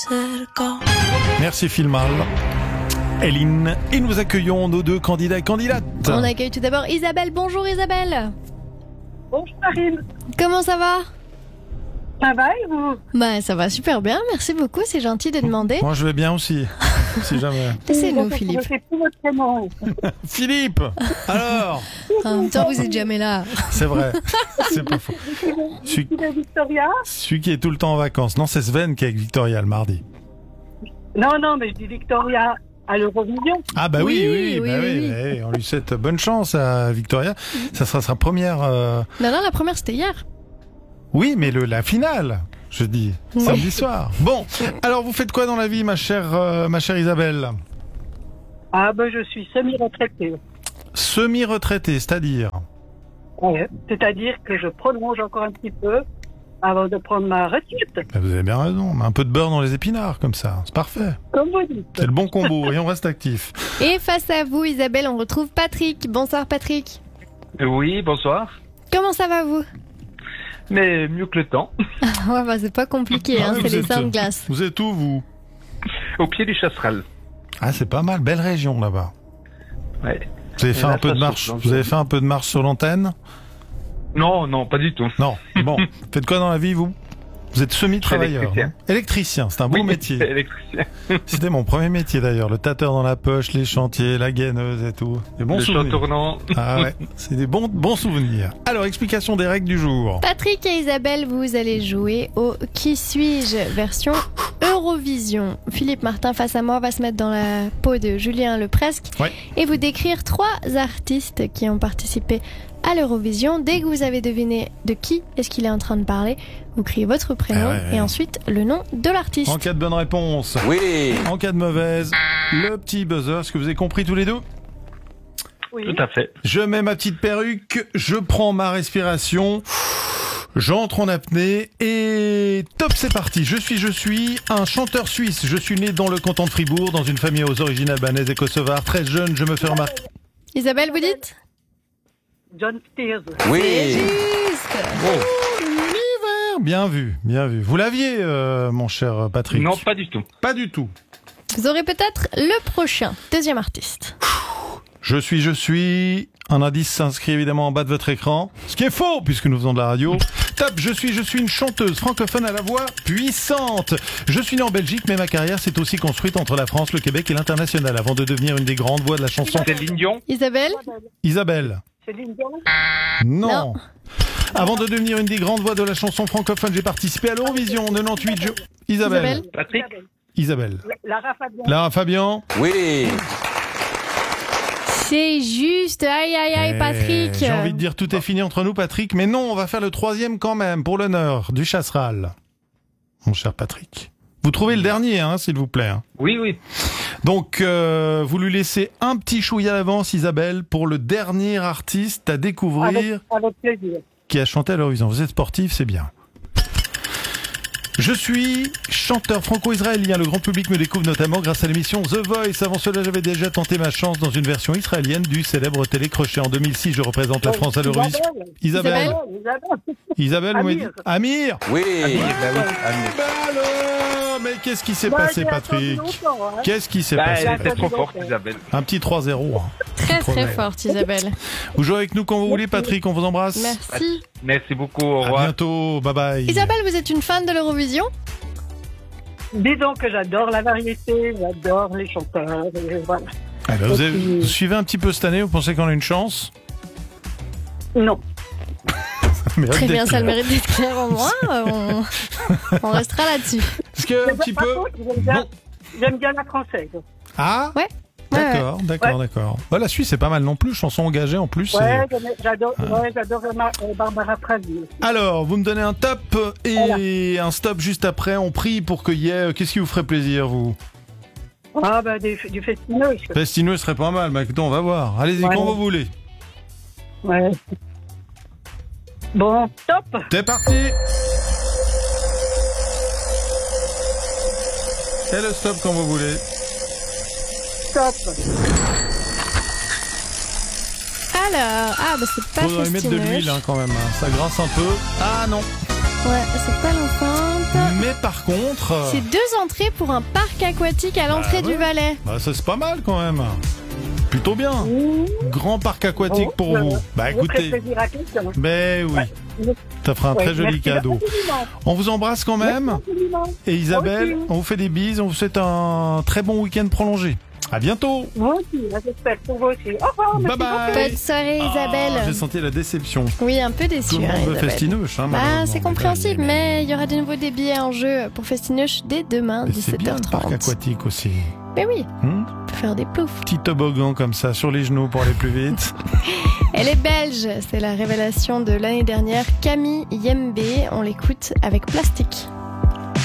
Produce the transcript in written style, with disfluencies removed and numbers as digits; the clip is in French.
Merci Phil Mal. Eline, et nous accueillons nos deux candidats et candidates. On accueille tout d'abord Isabelle. Bonjour Isabelle. Bonjour Marine. Comment ça va? Ça va et vous? Bah ça va super bien, merci beaucoup, c'est gentil de demander. Moi je vais bien aussi, si jamais. Laissez-nous Philippe. Je sais plus votre prénom. Philippe, alors? En même temps vous êtes jamais là. C'est vrai, c'est pas faux. Celui de Victoria? Celui qui est tout le temps en vacances. Non, c'est Sven qui est avec Victoria le mardi. Non, mais je dis Victoria à l'Eurovision. Ah bah oui, Oui. on lui souhaite bonne chance à Victoria. Ça sera sa première... Non, la première c'était hier. Oui, mais la finale, je dis, samedi soir. Bon, alors vous faites quoi dans la vie, ma chère Isabelle? Ah ben je suis semi-retraitée. Semi-retraitée, c'est-à-dire? Ouais. C'est-à-dire que je prolonge encore un petit peu avant de prendre ma retraite. Bah, vous avez bien raison, mais un peu de beurre dans les épinards, comme ça, c'est parfait. Comme vous dites. C'est le bon combo et on reste actif. Et face à vous Isabelle, on retrouve Patrick. Bonsoir Patrick. Oui, bonsoir. Comment ça va vous? Mais mieux que le temps. Ouais bah c'est pas compliqué, Ah ouais, c'est vous les êtes- seins de glace. Vous êtes où, vous? Au pied du Chasseral. Ah, c'est pas mal, belle région là-bas. Ouais. Vous avez fait là, un peu ça de marche. souffle, Vous avez fait un peu de marche sur l'antenne? Non, pas du tout. Non. Bon, faites quoi dans la vie, vous? Vous êtes semi-travailleur. Électricien. Non Électricien, c'est un beau Oui, métier. électricien. C'était mon premier métier d'ailleurs, le tâteur dans la poche, les chantiers, la gaineuse et tout. Des bons Le champ souvenirs. tournant. Ah ouais, c'est des bons souvenirs. Alors, explication des règles du jour. Patrick et Isabelle, vous allez jouer au Qui suis-je version Eurovision. Philippe Martin face à moi va se mettre dans la peau de Julien Lepresque Ouais. et vous décrire 3 artistes qui ont participé à l'Eurovision. Dès que vous avez deviné de qui est-ce qu'il est en train de parler, vous criez votre prénom Ah ouais. et ensuite le nom de l'artiste. En cas de bonne réponse, Oui. en cas de mauvaise, le petit buzzer. Est-ce que vous avez compris tous les deux? Oui. Tout à fait. Je mets ma petite perruque, je prends ma respiration, j'entre en apnée et top, c'est parti. Je suis un chanteur suisse. Je suis né dans le canton de Fribourg, dans une famille aux origines albanaises et kosovares. Très jeune, je me fais remarquer. Isabelle, vous dites? John Spears. C'est juste. L'univers, bien vu, bien vu. Vous l'aviez, mon cher Patrick? Non, pas du tout. Pas du tout. Vous aurez peut-être le prochain, deuxième artiste. Je suis. Un indice s'inscrit évidemment en bas de votre écran. Ce qui est faux, puisque nous faisons de la radio. Top, je suis une chanteuse francophone à la voix puissante. Je suis née en Belgique, mais ma carrière s'est aussi construite entre la France, le Québec et l'international, avant de devenir une des grandes voix de la chanson. C'est Lignon. Isabelle? Isabelle. Céline Dion. Non. Non. Avant de devenir une des grandes voix de la chanson francophone, j'ai participé à l'Eurovision 98. Isabelle. Patrick. Isabelle. Lara Fabian. Lara Fabian. Oui. C'est juste. Aïe, aïe, aïe, Patrick. J'ai envie de dire tout est fini entre nous, Patrick, mais non, on va faire le troisième quand même, pour l'honneur du Chasseral. Mon cher Patrick. Vous trouvez le dernier, hein, s'il vous plaît. Hein. Oui. Donc, vous lui laissez un petit chouïa à l'avance, Isabelle, pour le dernier artiste à découvrir Avec plaisir. qui a chanté à l'Eurovision. Vous êtes sportif, c'est bien. Je suis chanteur franco-israélien. Le grand public me découvre notamment grâce à l'émission The Voice. Avant cela, j'avais déjà tenté ma chance dans une version israélienne du célèbre télécrochet. En 2006, je représente la France à l'Eurovision. Isabelle. Isabelle, vous m'avez dit. Amir. Oui. Bah alors, mais qu'est-ce qui s'est passé, Patrick? Qu'est-ce qui s'est passé, Elle était Patrick? trop forte, Isabelle. Un petit 3-0. hein. Très, très problème. forte, Isabelle. Vous jouez avec nous quand vous voulez, Patrick. On vous embrasse. Merci. Merci beaucoup. Au À revoir. bientôt. Bye bye. Isabelle, vous êtes une fan de l'Eurovision? Disons que j'adore la variété, j'adore les chanteurs, et voilà. Ah ben, vous suivez un petit peu cette année. Vous pensez qu'on a une chance? Non. Mérite Très bien, d'être ça le clair. mérite d'être clair au moins. On restera là-dessus. Est-ce que un petit Par peu. contre, j'aime bien la française. Ah. Ouais. D'accord. Oh, la Suisse, c'est pas mal non plus. Chanson engagée en plus. Ouais, c'est- j'adore Barbara Pravi. Alors, vous me donnez un top et un stop juste après. On prie pour qu'il y ait. Qu'est-ce qui vous ferait plaisir, vous? Ah, bah, du festineux. Festineux serait pas mal. Mais écoutez, on va voir. Allez-y Ouais. quand vous voulez. Ouais. Bon, top. C'est parti. Et le stop quand vous voulez. Top. Alors, bah c'est pas Faudrait y mettre de festineux. l'huile hein, quand même. hein. Ça grasse un peu. Ah non. Ouais, c'est pas l'enceinte. Mais par contre... C'est 2 entrées pour un parc aquatique à l'entrée ouais. du Valais. Bah, ça c'est pas mal quand même. Plutôt bien. Grand parc aquatique Oh, pour vous. Bah Vous ferez écoutez, plaisir à quelqu'un. mais oui, Ouais. ça fera un très Ouais, joli merci cadeau. infiniment. On vous embrasse quand même. Merci infiniment. Et Isabelle, Moi aussi. on vous fait des bises, on vous souhaite un très bon week-end prolongé. À bientôt. Moi aussi, j'espère pour vous aussi. Au revoir. Bye merci bye. Bonne soirée Isabelle. Ah, j'ai senti la déception. Oui, un peu Tout déçue, le monde veut Isabelle. Festinoche. Hein, Bah, malheureusement. c'est compréhensible, mais il y aura de nouveau des billets en jeu pour Festinoche dès demain, Mais c'est bien le parc 17h30. aquatique aussi. Mais oui, Hmm, on peut faire des ploufs. Petit toboggan comme ça sur les genoux pour aller plus vite. Elle est belge, c'est la révélation de l'année dernière, Camille Yembe. On l'écoute avec Plastique.